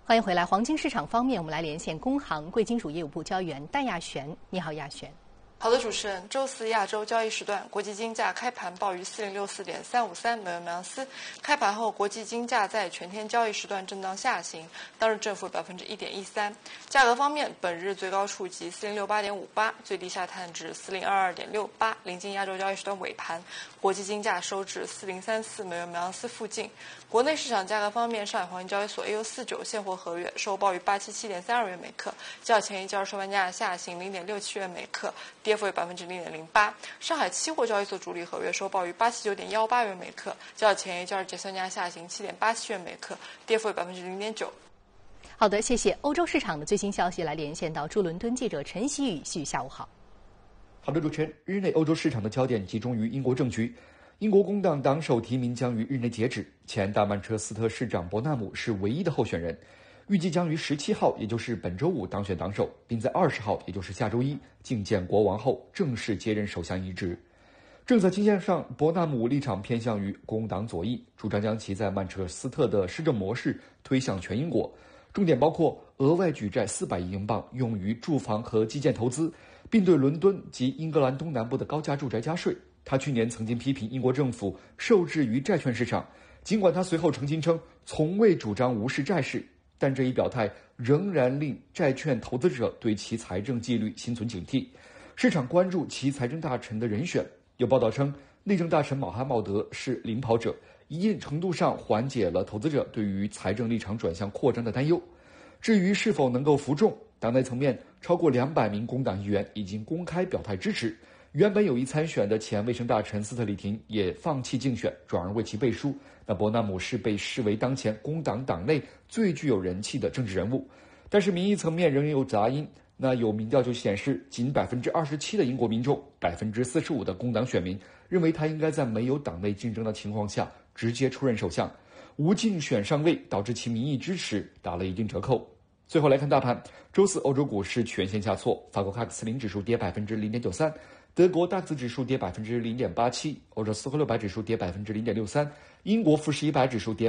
欢迎回来。黄金市场方面，我们来连线工行贵金属业务部交易员戴亚璇。你好，亚璇。 好的，主持人。周四亚洲交易时段，国际金价开盘报于4064.353每盎司。开盘后，国际金价在全天交易时段震荡下行，当日振幅1.13%。价格方面，本日最高触及4068.58，最低下探至4022.68。临近亚洲交易时段尾盘，国际金价收至4034每盎司附近。国内市场价格方面，上海黄金交易所 AU49 现货合约收报于877.32元每克，较前一交易收盘价下行0.67元每克，跌幅为0.08%。上海期货交易所主力合约收报于879.18元每克，较前一交易结算价下行7.87元每克，跌幅为0.9%。 好的，谢谢。欧洲市场的最新消息来连线到驻伦敦记者陈曦宇，曦宇下午好。 好的，主持人。日内欧洲市场的焦点集中于英国政局。英国工党党首提名将于日内截止，前大曼彻斯特市长伯纳姆是唯一的候选人，预计将于17号，也就是本周五当选党首，并在20号，也就是下周一觐见国王后正式接任首相一职。政策倾向上，伯纳姆立场偏向于工党左翼，主张将其在曼彻斯特的施政模式推向全英国，重点包括额外举债400亿英镑用于住房和基建投资，并对伦敦及英格兰东南部的高价住宅加税。他去年曾经批评英国政府受制于债券市场，尽管他随后澄清称从未主张无视债市，但这一表态仍然令债券投资者对其财政纪律心存警惕。市场关注其财政大臣的人选，有报道称内政大臣马哈茂德是领跑者，一定程度上缓解了投资者对于财政立场转向扩张的担忧。至于是否能够服众，党内层面超过200名工党议员已经公开表态支持。原本有意参选的前卫生大臣斯特里廷也放弃竞选，转而为其背书。那伯纳姆是被视为当前工党党内最具有人气的政治人物，但是民意层面仍有杂音。那有民调就显示，仅27%的英国民众，45%的工党选民认为他应该在没有党内竞争的情况下直接出任首相，无竞选上位，导致其民意支持打了一定折扣。最后来看大盘，周四欧洲股市全线下挫，法国 CAC 40指数跌0.93%，德国DAX指数跌0.87%，欧洲斯托600指数跌0.63%，英国富时100指数跌